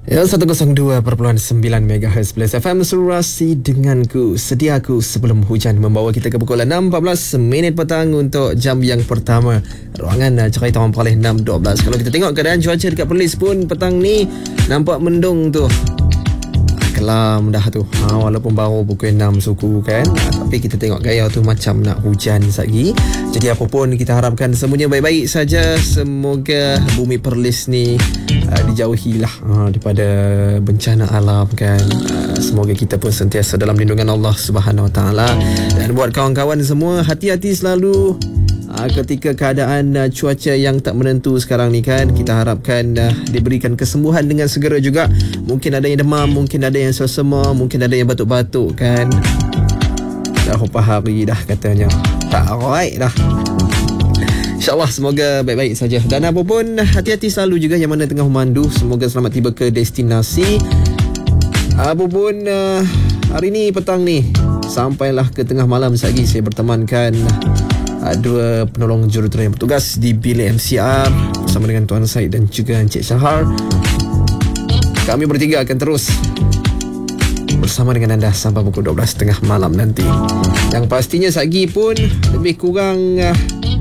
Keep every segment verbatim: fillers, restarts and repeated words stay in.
Ya, seratus dua perpuluhan sembilan megahertz Plus F M Surasi denganku. Sedia aku sebelum hujan membawa kita ke pukul enam empat belas minit petang untuk jam yang pertama ruangan cerita orang Perlis enam dua belas. Kalau kita tengok keadaan cuaca dekat Perlis pun petang ni nampak mendung tu, kelam dah tu, ha, walaupun baru pukul enam suku kan, ha, tapi kita tengok gaya tu macam nak hujan lagi. Jadi apa pun kita harapkan semuanya baik-baik saja. Semoga bumi Perlis ni uh, dijauhilah uh, daripada bencana alam kan. Uh, semoga kita pun sentiasa dalam lindungan Allah Subhanahu Wa Taala. Dan buat kawan-kawan semua, hati-hati selalu uh, ketika keadaan uh, cuaca yang tak menentu sekarang ni kan. Kita harapkan uh, diberikan kesembuhan dengan segera juga. Mungkin ada yang demam, mungkin ada yang selsema, mungkin ada yang batuk-batuk kan. Dah berapa hari dah katanya tak alright dah. InsyaAllah semoga baik-baik saja. Dan apa pun, hati-hati selalu juga yang mana tengah memandu. Semoga selamat tiba ke destinasi. Apa pun, uh, hari ni petang ni sampailah ke tengah malam lagi, saya bertemankan uh, dua penolong jurutera yang bertugas di bilik M C R bersama dengan Tuan Said dan juga Encik Syahar. Kami bertiga akan terus bersama dengan anda sampai pukul dua belas tiga puluh malam nanti. Yang pastinya sagi pun lebih kurang uh,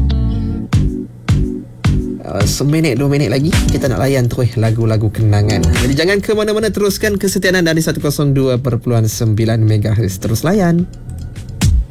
uh, seminit dua minit lagi kita nak layan terus lagu-lagu kenangan. Jadi jangan ke mana-mana, teruskan kesetiaan anda di seratus dua perpuluhan sembilan megahertz. Terus layan.